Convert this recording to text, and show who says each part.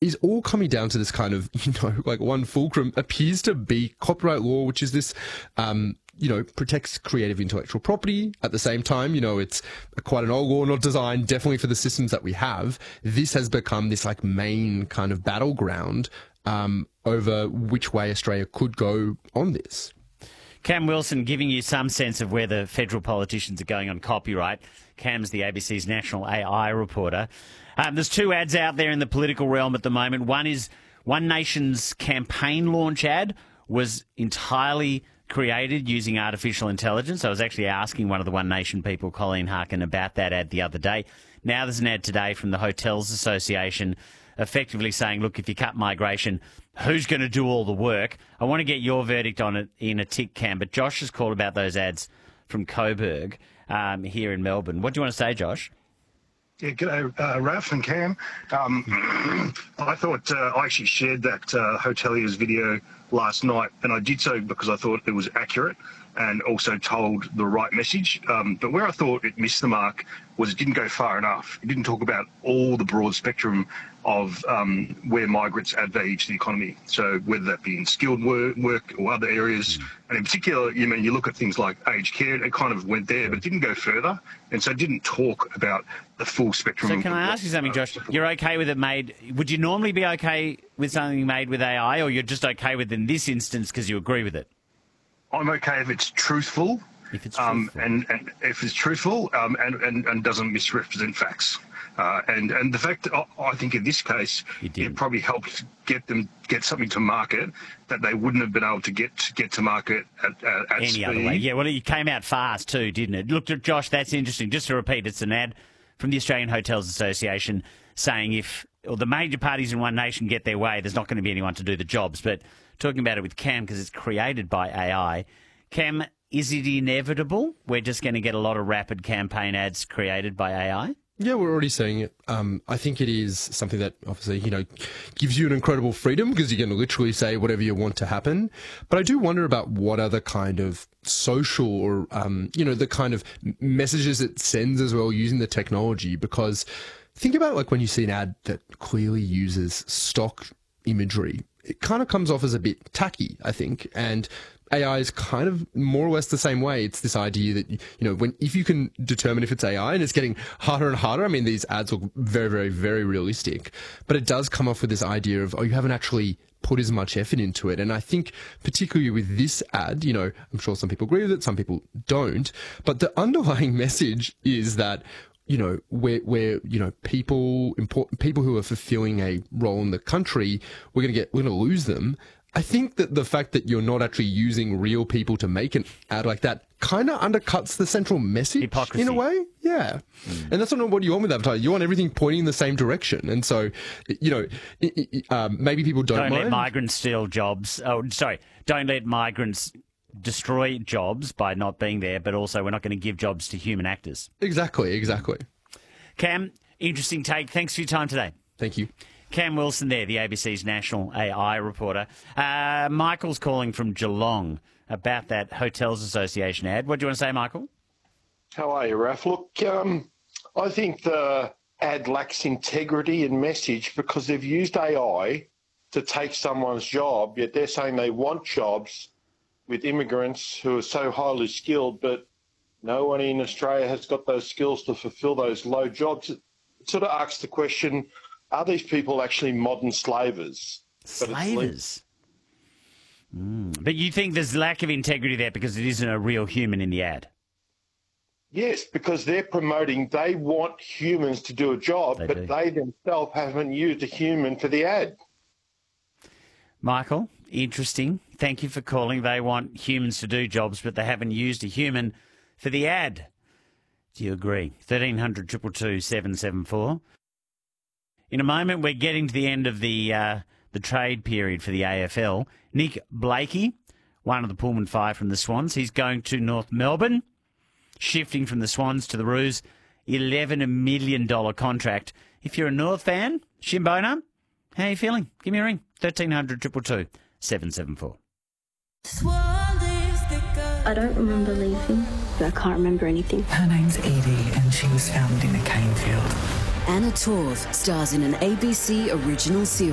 Speaker 1: is all coming down to this kind of, like one fulcrum appears to be copyright law, which is this, protects creative intellectual property. At the same time, it's quite an old law, not designed definitely for the systems that we have. This has become this like main kind of battleground over which way Australia could go on this.
Speaker 2: Cam Wilson giving you some sense of where the federal politicians are going on copyright. Cam's the ABC's national AI reporter. There's two ads out there in the political realm at the moment. One is One Nation's campaign launch ad was entirely created using artificial intelligence. I was actually asking one of the One Nation people, Colleen Harkin, about that ad the other day. Now there's an ad today from the Hotels Association effectively saying, look, if you cut migration, who's going to do all the work? I want to get your verdict on it in a tick, Cam, but Josh has called about those ads from Coburg here in Melbourne. What do you want to say, Josh?
Speaker 3: Yeah, g'day, Raf and Cam. I thought I actually shared that Hotelier's video last night, and I did so because I thought it was accurate and also told the right message. But where I thought it missed the mark was it didn't go far enough. It didn't talk about all the broad spectrum of where migrants add value to the economy. So whether that be in skilled work or other areas, and in particular, you look at things like aged care, it kind of went there, but it didn't go further. And so it didn't talk about the full spectrum.
Speaker 2: So can I ask you something, Josh? You're okay with it made? Would you normally be okay with something made with AI, or you're just okay with it in this instance because you agree with it?
Speaker 3: I'm okay if it's truthful.
Speaker 2: If it's truthful.
Speaker 3: And if it's truthful and doesn't misrepresent facts. And the fact, I think in this case, it probably helped get something to market that they wouldn't have been able to get to market at
Speaker 2: any
Speaker 3: speed.
Speaker 2: other way. Yeah, well, it came out fast too, didn't it? Look, Josh, that's interesting. Just to repeat, it's an ad from the Australian Hotels Association saying if the major parties in One Nation get their way, there's not going to be anyone to do the jobs. But talking about it with Cam, because it's created by AI, Cam, is it inevitable we're just going to get a lot of rapid campaign ads created by AI?
Speaker 1: Yeah, we're already seeing it. I think it is something that obviously, gives you an incredible freedom because you can literally say whatever you want to happen. But I do wonder about what other kind of social or, the kind of messages it sends as well using the technology. Because think about like when you see an ad that clearly uses stock imagery, it kind of comes off as a bit tacky, I think. And AI is kind of more or less the same way. It's this idea that, if you can determine if it's AI, and it's getting harder and harder. I mean, these ads look very, very, very realistic, but it does come off with this idea of, you haven't actually put as much effort into it. And I think particularly with this ad, I'm sure some people agree with it, some people don't, but the underlying message is that, where people who are fulfilling a role in the country, we're going to lose them. I think that the fact that you're not actually using real people to make an ad like that kind of undercuts the central message.
Speaker 2: Hypocrisy.
Speaker 1: In a way. Yeah. And that's not what you want with advertising. You want everything pointing in the same direction. And so, maybe people don't mind.
Speaker 2: Don't let migrants steal jobs. Oh, sorry. Don't let migrants destroy jobs by not being there, but also we're not going to give jobs to human actors.
Speaker 1: Exactly.
Speaker 2: Cam, interesting take. Thanks for your time today.
Speaker 1: Thank you.
Speaker 2: Cam Wilson there, the ABC's national AI reporter. Michael's calling from Geelong about that Hotels Association ad. What do you want to say, Michael?
Speaker 4: How are you, Raf? Look, I think the ad lacks integrity and message because they've used AI to take someone's job, yet they're saying they want jobs with immigrants who are so highly skilled, but no one in Australia has got those skills to fulfil those low jobs. It sort of asks the question, are these people actually modern slavers?
Speaker 2: Slavers? But you think there's lack of integrity there because it isn't a real human in the ad?
Speaker 4: Yes, because they're promoting they want humans to do a job, but they themselves haven't used a human for the ad.
Speaker 2: Michael, interesting. Thank you for calling. They want humans to do jobs, but they haven't used a human for the ad. Do you agree? 1300 222 774. In a moment, we're getting to the end of the trade period for the AFL. Nick Blakey, one of the Pullman Five from the Swans, he's going to North Melbourne, shifting from the Swans to the Roos, $11 million contract. If you're a North fan, Shimbona, how are you feeling? Give me a ring, 1300 222 774.
Speaker 5: I don't remember leaving, but I can't remember anything.
Speaker 6: Her name's Edie, and she was found in a cane field.
Speaker 7: Anna Torv stars in an ABC original series.